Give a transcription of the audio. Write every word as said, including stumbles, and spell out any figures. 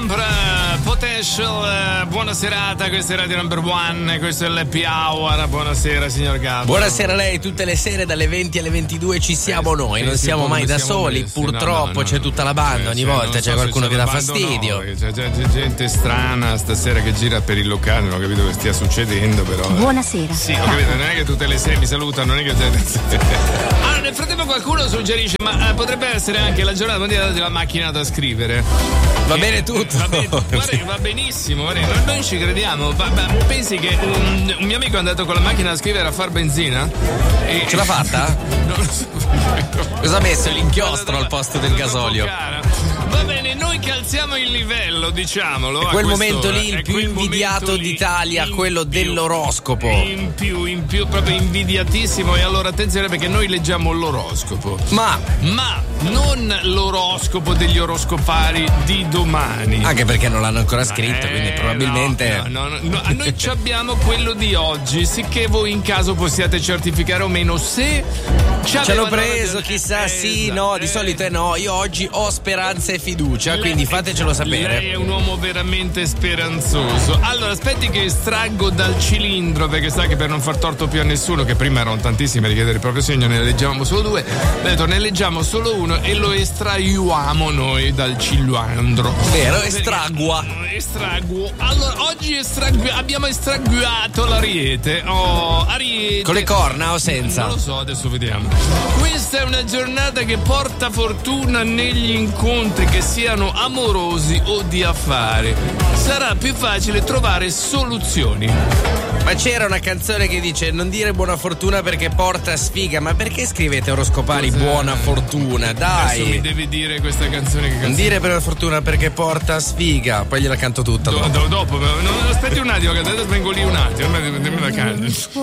sempre Potential, uh, buona serata, questa è Radio Number One, questo è l'Happy Hour, buonasera signor Gabbo. Buonasera a lei, tutte le sere dalle venti alle ventidue ci siamo eh, noi, non siamo mai da soli, messi. Purtroppo no, no, no, c'è tutta la banda, ogni sì, volta c'è so qualcuno che dà fastidio. No, c'è, c'è, c'è gente strana stasera che gira per il locale, non ho capito che stia succedendo però. Buonasera. Sì, ho capito, non è che tutte le sere mi salutano, non è che... Allora, nel frattempo qualcuno suggerisce, ma eh, potrebbe essere anche la giornata mondiale della macchina da scrivere. Va bene tutto. Va, bene, guarda, va benissimo, guarda, noi non ci crediamo. Va, va, pensi che un, un mio amico è andato con la macchina da scrivere a far benzina? E, ce l'ha fatta? Non lo so. Cosa ha messo? L'inchiostro al posto del gasolio. Va bene, noi che alziamo il livello, diciamolo. È quel momento lì il più invidiato d'Italia, quello dell'oroscopo. In più, in più, proprio invidiatissimo. E allora attenzione perché noi leggiamo l'oroscopo. Ma, ma non l'oroscopo degli oroscopari di domani. Anche perché non l'hanno ancora scritto, eh, quindi probabilmente. No, no, no, no. Noi abbiamo quello di oggi, sicché voi in caso possiate certificare o meno se ce l'ho preso, chissà, eh, sì, esatto, no, di solito è no. Io oggi ho speranza e fiducia, lei, quindi fatecelo sapere. Lei è un uomo veramente speranzoso. Allora, aspetti che estraggo dal cilindro, perché sa che per non far torto più a nessuno, che prima erano tantissimi a richiedere il proprio segno, ne leggiamo solo due. Ho detto, ne leggiamo solo uno e lo estraiamo noi dal cilindro. Vero, estragua. Estraguo. Allora, oggi estragu- abbiamo estraguato l'Ariete. Oh, Ariete. Con le corna o senza? Non lo so, adesso vediamo. Questa è una giornata che porta fortuna negli incontri, che siano amorosi o di affari. Sarà più facile trovare soluzioni. Ma c'era una canzone che dice non dire buona fortuna perché porta sfiga. Ma perché scrivete oroscopari Cos'è? Buona fortuna? Dai. Adesso mi devi dire questa canzone che canzone. Non dire buona fortuna perché porta sfiga. Poi gliela canto tutta. Do, dopo. Do, dopo. No, aspetti un attimo, che adesso vengo lì un attimo. Me la canto.